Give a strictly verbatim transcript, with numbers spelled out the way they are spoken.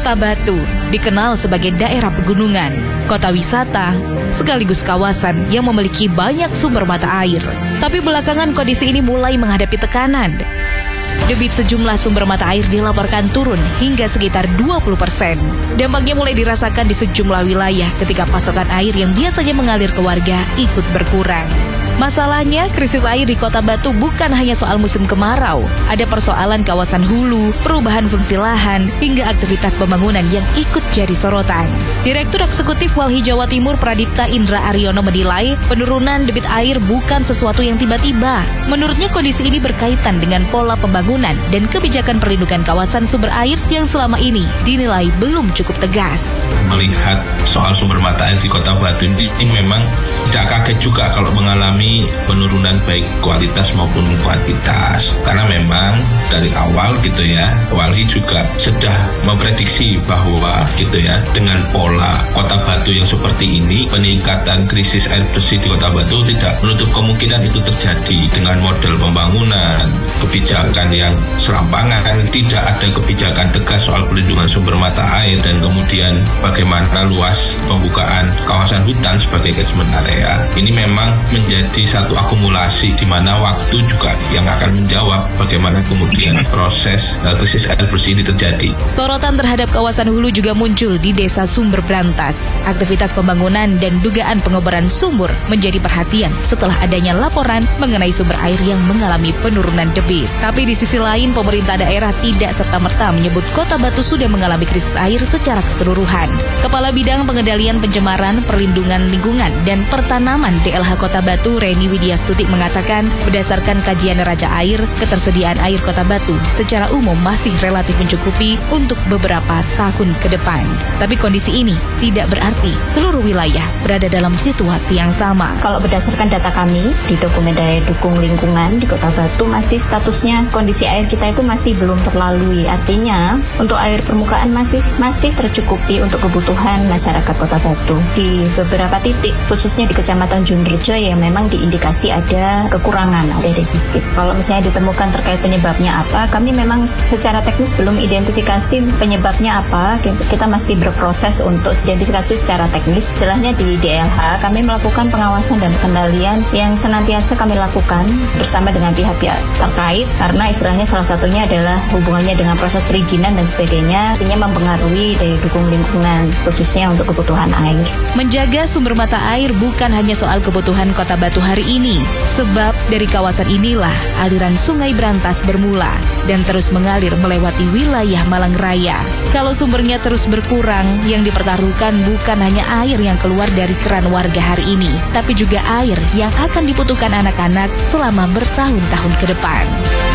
Kota Batu dikenal sebagai daerah pegunungan, kota wisata, sekaligus kawasan yang memiliki banyak sumber mata air. Tapi belakangan kondisi ini mulai menghadapi tekanan. Debit sejumlah sumber mata air dilaporkan turun hingga sekitar dua puluh persen. Dampaknya mulai dirasakan di sejumlah wilayah ketika pasokan air yang biasanya mengalir ke warga ikut berkurang. Masalahnya, krisis air di Kota Batu bukan hanya soal musim kemarau. Ada persoalan kawasan hulu, perubahan fungsi lahan, hingga aktivitas pembangunan yang ikut jadi sorotan. Direktur Eksekutif Walhi Jawa Timur Pradipta Indra Aryono menilai penurunan debit air bukan sesuatu yang tiba-tiba. Menurutnya kondisi ini berkaitan dengan pola pembangunan dan kebijakan perlindungan kawasan sumber air yang selama ini dinilai belum cukup tegas. Melihat soal sumber mata air di Kota Batu ini, ini memang tidak kaget juga kalau mengalami penurunan baik kualitas maupun kuantitas, karena memang dari awal gitu ya, Walhi juga sudah memprediksi bahwa gitu ya, dengan pola Kota Batu yang seperti ini, peningkatan krisis air bersih di Kota Batu tidak menutup kemungkinan itu terjadi dengan model pembangunan, kebijakan yang serampangan, tidak ada kebijakan tegas soal perlindungan sumber mata air, dan kemudian bagaimana luas pembukaan kawasan hutan sebagai catchment area. Ini memang menjadi satu akumulasi di mana waktu juga yang akan menjawab bagaimana kemudian proses uh, krisis air bersih ini terjadi. Sorotan terhadap kawasan hulu juga muncul di Desa Sumber Brantas. Aktivitas pembangunan dan dugaan pengeboran sumur menjadi perhatian setelah adanya laporan mengenai sumber air yang mengalami penurunan debit. Tapi di sisi lain, pemerintah daerah tidak serta-merta menyebut Kota Batu sudah mengalami krisis air secara keseluruhan. Kepala Bidang Pengendalian Pencemaran, Perlindungan Lingkungan, dan Pertanaman D L H Kota Batu, Reni Widyastuti mengatakan, berdasarkan kajian neraca air, ketersediaan air Kota Batu secara umum masih relatif mencukupi untuk beberapa tahun ke depan. Tapi kondisi ini tidak berarti seluruh wilayah berada dalam situasi yang sama. Kalau berdasarkan data kami di dokumen daya dukung lingkungan di Kota Batu, masih statusnya kondisi air kita itu masih belum terlalui. Artinya untuk air permukaan masih masih tercukupi untuk kebutuhan masyarakat Kota Batu. Di beberapa titik, khususnya di Kecamatan Junrejo yang memang diindikasi ada kekurangan, ada defisit. Kalau misalnya ditemukan terkait penyebabnya apa, kami memang secara teknis belum identifikasi penyebabnya apa. Kita masih berproses untuk identifikasi secara teknis. Istilahnya di D L H kami melakukan pengawasan dan pengendalian yang senantiasa kami lakukan bersama dengan pihak-pihak terkait, karena istilahnya salah satunya adalah hubungannya dengan proses perizinan dan sebagainya, sehingga mempengaruhi daya dukung lingkungan khususnya untuk kebutuhan air. Menjaga sumber mata air bukan hanya soal kebutuhan Kota Batu hari ini, sebab dari kawasan inilah aliran Sungai Brantas bermula dan terus mengalir melewati wilayah Malang Raya. Kalau sumbernya terus berkurang, yang dipertaruhkan bukan hanya air yang keluar dari keran warga hari ini, tapi juga air yang akan dibutuhkan anak-anak selama bertahun-tahun ke depan.